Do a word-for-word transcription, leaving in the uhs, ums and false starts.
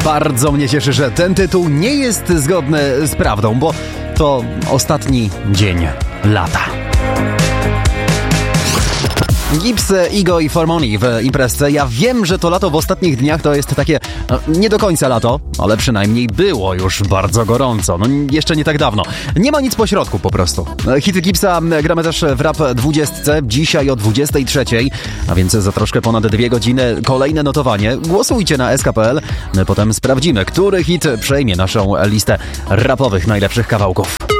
Bardzo mnie cieszy, że ten tytuł nie jest zgodny z prawdą, bo to ostatni dzień lata. Gibbs, Igo i For Money w imprezce. Ja wiem, że to lato w ostatnich dniach to jest takie no, nie do końca lato, ale przynajmniej było już bardzo gorąco. No jeszcze nie tak dawno. Nie ma nic pośrodku po prostu. Hity Gibbsa gramy też w Rap dwudziestce, dzisiaj o dwudziestej trzeciej, a więc za troszkę ponad dwie godziny kolejne notowanie. Głosujcie na S K P L, potem sprawdzimy, który hit przejmie naszą listę rapowych najlepszych kawałków.